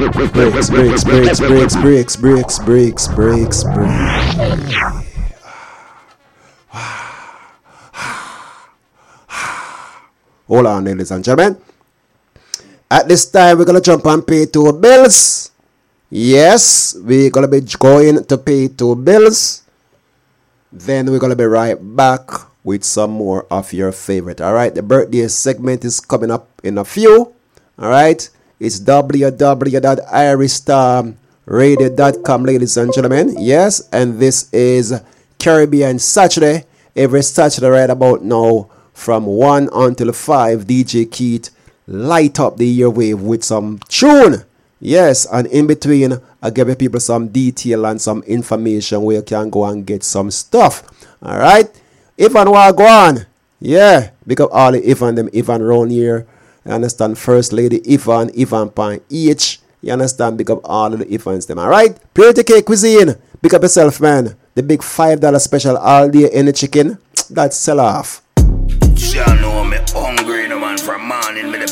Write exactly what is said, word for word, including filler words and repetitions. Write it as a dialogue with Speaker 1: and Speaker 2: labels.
Speaker 1: Breaks, breaks, breaks, breaks, breaks, breaks, breaks, breaks, breaks. Hold on, ladies and gentlemen. At this time, we're gonna jump and pay two bills. Yes, we're gonna be going to pay two bills. Then we're gonna be right back with some more of your favorite. All right, the birthday segment is coming up in a few. All right, it's w w w dot irish star radio dot com, ladies and gentlemen. Yes, and this is Caribbean Saturday. Every Saturday right about now from one until five, D J Keith light up the airwave with some tune. Yes, and in between, I give you people some detail and some information where you can go and get some stuff. All right? Ivan, what go on? Yeah, because all the Ivan, them Ivan round here. You understand? First Lady Ivan, Ivan Pan H. You understand? Big up all of the Ivans, them. All right? Purity Cake Cuisine. Big up yourself, man. The big five dollar special all day in the chicken. That's sell off.
Speaker 2: Y'all know me hungry, no man, from morning.